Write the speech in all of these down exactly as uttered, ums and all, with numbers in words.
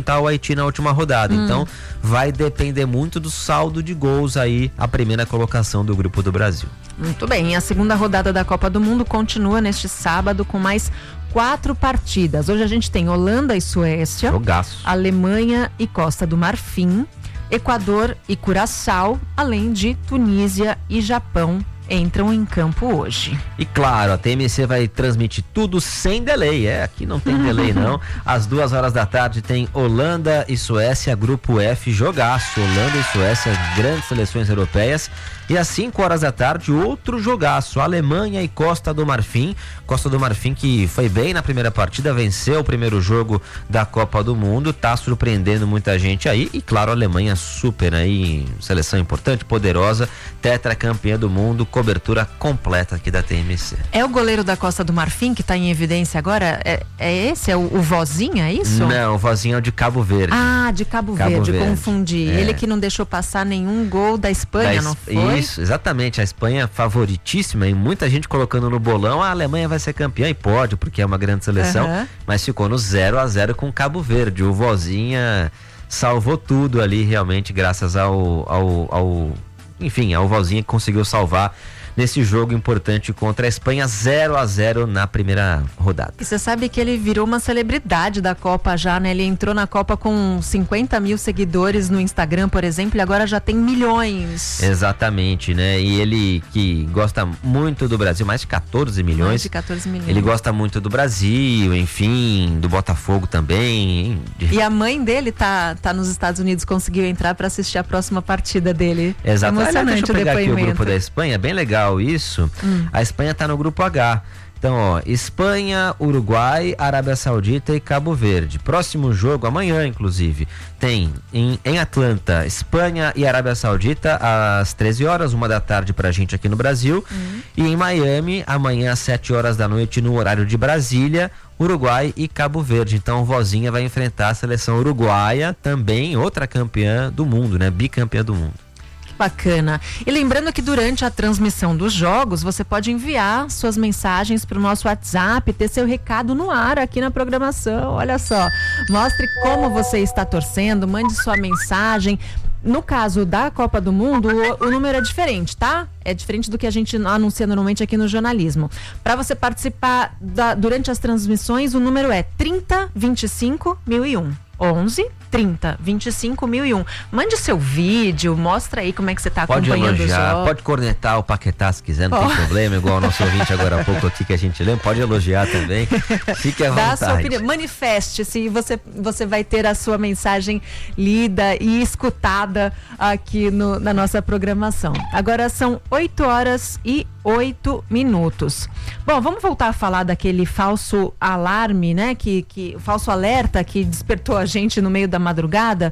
enfrentar o Haiti na última rodada. Hum. Então vai depender muito do saldo de gols aí, a primeira colocação do grupo do Brasil. Muito bem, a segunda rodada da Copa do Mundo continua neste sábado com mais quatro partidas. Hoje a gente tem Holanda e Suécia, Jogaço. Alemanha e Costa do Marfim, Equador e Curaçao, além de Tunísia e Japão entram em campo hoje. E claro, a T M C vai transmitir tudo sem delay, é, aqui não tem delay não. Às duas horas da tarde tem Holanda e Suécia, grupo F, jogaço. Holanda e Suécia, grandes seleções europeias. E às cinco horas da tarde, outro jogaço, Alemanha e Costa do Marfim. Costa do Marfim que foi bem na primeira partida, venceu o primeiro jogo da Copa do Mundo, tá surpreendendo muita gente aí. E claro, a Alemanha super aí, seleção importante, poderosa, tetracampeã do mundo, cobertura completa aqui da T M C. É o goleiro da Costa do Marfim que tá em evidência agora? É, é esse? É o, o Vozinha, é isso? Não, o Vozinha é o de Cabo Verde. Ah, de Cabo, Cabo Verde, Verde, confundi. É. Ele que não deixou passar nenhum gol da Espanha, da, não foi? Isso, exatamente. A Espanha favoritíssima e muita gente colocando no bolão, a Alemanha vai ser campeã e pode, porque é uma grande seleção, uhum. Mas ficou no zero a zero com Cabo Verde. O Vozinha salvou tudo ali, realmente, graças ao, ao, ao enfim, ao Vozinha que conseguiu salvar nesse jogo importante contra a Espanha, zero a zero na primeira rodada. E você sabe que ele virou uma celebridade da Copa já, né? Ele entrou na Copa com cinquenta mil seguidores no Instagram, por exemplo, e agora já tem milhões. Exatamente, né? E ele que gosta muito do Brasil, mais de quatorze milhões. Mais de quatorze milhões. Ele gosta muito do Brasil, enfim, do Botafogo também. E a mãe dele tá, tá nos Estados Unidos, conseguiu entrar para assistir a próxima partida dele. Exato. Emocionante. Deixa eu pegar o depoimento. Aqui o grupo da Espanha, bem legal isso. Hum. A Espanha tá no grupo H. Então, ó, Espanha, Uruguai, Arábia Saudita e Cabo Verde. Próximo jogo, amanhã, inclusive, tem em, em Atlanta, Espanha e Arábia Saudita, às treze horas, uma da tarde pra gente aqui no Brasil. Hum. E em Miami, amanhã, às sete horas da noite, no horário de Brasília, Uruguai e Cabo Verde. Então, o Vozinha vai enfrentar a seleção uruguaia, também outra campeã do mundo, né? Bicampeã do mundo. Bacana. E lembrando que durante a transmissão dos jogos, você pode enviar suas mensagens para o nosso WhatsApp, ter seu recado no ar aqui na programação. Olha só, mostre como você está torcendo, mande sua mensagem. No caso da Copa do Mundo, o, o número é diferente, tá? É diferente do que a gente anuncia normalmente aqui no jornalismo. Para você participar da, durante as transmissões, o número é trinta, vinte e cinco, mil e um. onze, trinta, vinte e cinco, mil e um. Mande seu vídeo, mostra aí como é que você está acompanhando elogiar, os jogos. Pode cornetar o Paquetá se quiser, não oh. tem problema, igual o nosso ouvinte agora há pouco aqui que a gente lembra, pode elogiar também, fique à Dá vontade. A sua opinião, manifeste-se, você, você vai ter a sua mensagem lida e escutada aqui no, na nossa programação. Agora são oito horas e oito minutos. Bom, vamos voltar a falar daquele falso alarme, né, que, que, falso alerta que despertou a gente no meio da madrugada.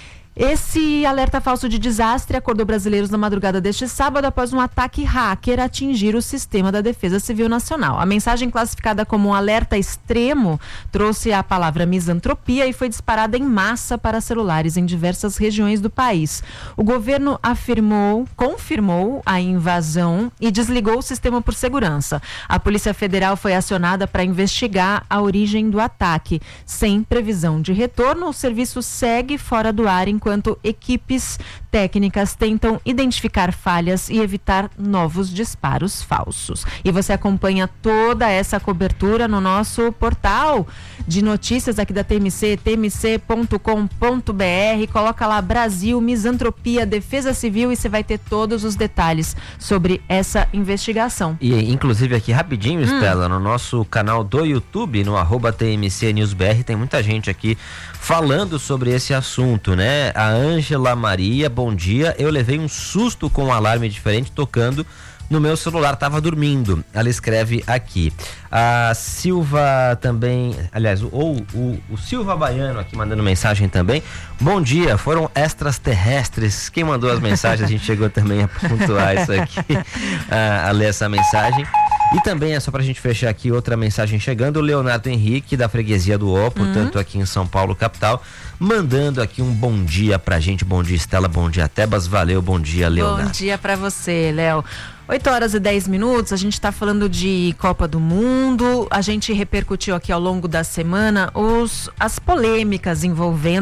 Esse alerta falso de desastre acordou brasileiros na madrugada deste sábado após um ataque hacker atingir o sistema da Defesa Civil Nacional. A mensagem classificada como um alerta extremo trouxe a palavra misantropia e foi disparada em massa para celulares em diversas regiões do país. O governo afirmou, confirmou a invasão e desligou o sistema por segurança. A Polícia Federal foi acionada para investigar a origem do ataque. Sem previsão de retorno, o serviço segue fora do ar em enquanto equipes técnicas tentam identificar falhas e evitar novos disparos falsos. E você acompanha toda essa cobertura no nosso portal de notícias aqui da T M C, t m c ponto com ponto b r. Coloca lá Brasil, Misantropia, Defesa Civil e você vai ter todos os detalhes sobre essa investigação. E inclusive aqui rapidinho, hum. Estela, no nosso canal do YouTube, no arroba T M C News B R, tem muita gente aqui falando sobre esse assunto, né? A Ângela Maria, bom dia. Eu levei um susto com um alarme diferente tocando no meu celular, tava dormindo. Ela escreve aqui. A Silva também, aliás, ou o, o Silva Baiano aqui mandando mensagem também. Bom dia, foram extraterrestres. Quem mandou as mensagens, a gente chegou também a pontuar isso aqui, a, a ler essa mensagem. E também é só pra gente fechar aqui outra mensagem chegando, o Leonardo Henrique da freguesia do Ó, portanto uhum. aqui em São Paulo, capital, mandando aqui um bom dia pra gente. Bom dia, Estela, bom dia, Tebas, valeu, bom dia, Leonardo. Bom dia pra você, Léo. oito horas e dez minutos, a gente está falando de Copa do Mundo, a gente repercutiu aqui ao longo da semana os, as polêmicas envolvendo